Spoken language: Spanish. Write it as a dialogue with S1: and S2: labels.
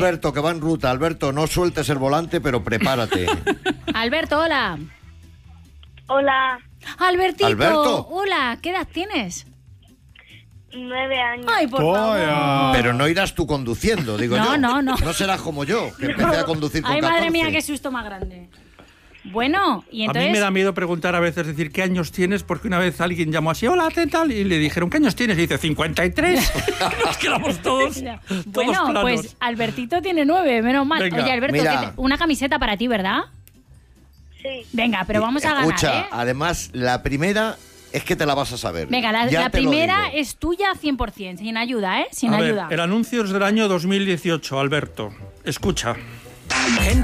S1: Alberto, que va en ruta. Alberto, no sueltes el volante, pero prepárate.
S2: Alberto, hola.
S3: Hola,
S2: Albertito,
S1: Alberto.
S2: hola, ¿qué edad tienes?
S3: 9 años.
S2: Ay, por favor.
S1: Pero no irás tú conduciendo, digo
S2: No,
S1: yo.
S2: no.
S1: No serás como yo, que empecé a conducir con
S2: Ay,
S1: 14.
S2: madre mía, qué susto más grande. Bueno, y entonces...
S4: A mí me da miedo preguntar a veces, decir, ¿qué años tienes? Porque una vez alguien llamó así, hola, ¿qué tal? Y le dijeron, ¿qué años tienes? Y dice, 53. Nos quedamos todos
S2: Bueno,
S4: planos.
S2: pues Albertito tiene 9, menos mal.
S4: Venga.
S2: Oye, Alberto,
S1: Mira.
S2: una camiseta para ti, ¿verdad?
S3: Sí.
S2: Venga, pero vamos a
S1: Escucha,
S2: ganar, ¿eh?
S1: además, la primera es que te la vas a saber.
S2: Venga,
S1: Ya
S2: la
S1: te lo
S2: primera
S1: digo.
S2: es tuya 100%, sin ayuda, ¿eh? Sin
S4: A ver,
S2: ayuda.
S4: el anuncio es del año 2018, Alberto. Escucha.